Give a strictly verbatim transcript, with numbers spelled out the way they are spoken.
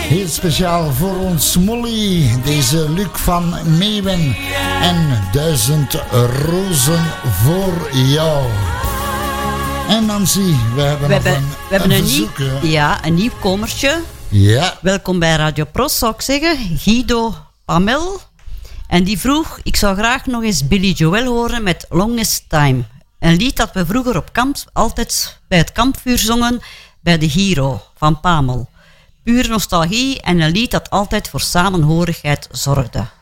Heel speciaal voor ons Molly, deze Luc van Meeuwen en duizend rozen voor jou. En Nancy, we hebben we nog hebben, een, we hebben een een verzoek. nieuw, ja, een nieuw komertje. Ja. Welkom bij Radio Pros, zou ik zeggen. Guido Pamel. En die vroeg, ik zou graag nog eens Billy Joel horen met Longest Time. Een lied dat we vroeger op kamp altijd bij het kampvuur zongen bij de Giro van Pamel. Pure nostalgie en een lied dat altijd voor samenhorigheid zorgde.